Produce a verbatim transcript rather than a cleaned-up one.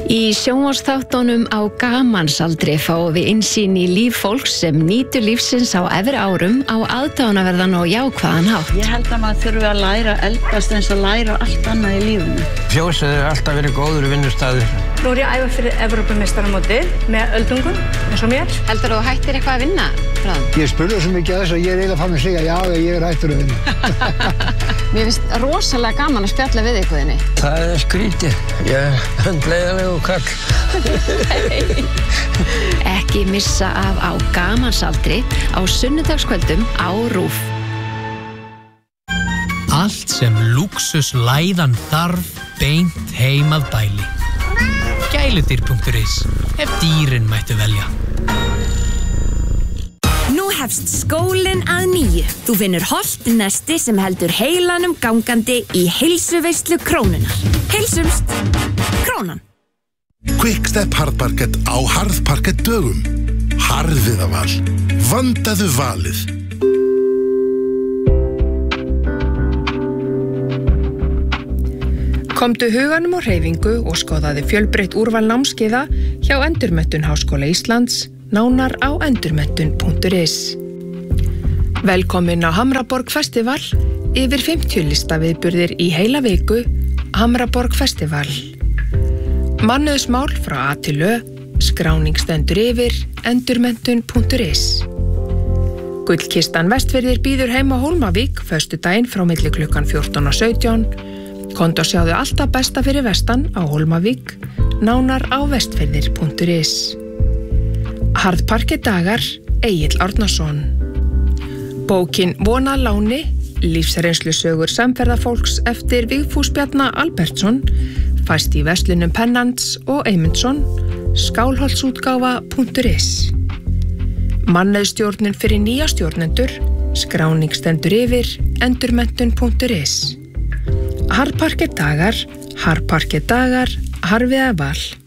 Í sjónvarpsþáttunum á Gamansaldri fáum við innsýn í líf fólks sem nýtur lífsins á efri árum á aðdáunarverðan og jákvæðan hátt. Ég held að maður þurfi að læra að eldast eins og læra allt annað í lífinu. Fjósið er alltaf verið góður vinnustaður. Nú er ég að æfa fyrir Evrópumeistaramótið með öldungum, eins og mér. Heldur þú hættir eitthvað að vinna frá þeim? Ég spurði svo mikið að þess að ég er eiginlega fann að segja já, ég er hættur að vinna. Mér finnst rosalega gaman að spjalla við ykkurðinni. Það er skrítið. Ég er handleiðanlegur kall. Ekki missa af á Gamansaldri á sunnudagskvöldum á RÚV. Allt sem lúxuslæðan þarf beint heim að bæli. Gæludýr punktur is ef dýrin mættu velja. Nú hefst skólinn að nýju. Þú finnur holt nesti sem heldur heilanum gangandi í heilsuveislu Krónunar. Heilsumst, Krónan. Quickstep harðparkett á harðparkett dögum. Harðviðaval. Vandaðu valið. Komdu huganum á hreyfingu og skoðaði fjölbreytt úrval námskeiða hjá Endurmenntun Háskóla Íslands, nánar á endurmenntun punktur is. Velkomin á Hamraborg Festival, yfir fimmtíu listaviðburðir í heila viku, Hamraborg Festival. Mannauðsmál frá A til Ö, skráning stendur yfir, endurmenntun punktur is. Gullkistan Vestfirðir býður heim á Hólmavík, föstudaginn frá milli klukkan fjórtán og sautján. Komdu og sjáðu alltaf besta fyrir vestan á Hólmavík, nánar á vestfirðir punktur is. Harðparkett dagar, Egill Árnason. Bókin Von að láni, lífsreynslusögur samferðafólks eftir Vigfús Bjarna Albertsson, fæst í verslunum Pennants og Eymundsson, skálholtsútgáfa punktur is. Mannauðsstjórnun fyrir nýja stjórnendur, skráning stendur yfir, endurmenntun punktur is. Harðparkett dagar, harðparkett dagar, harðviðaval.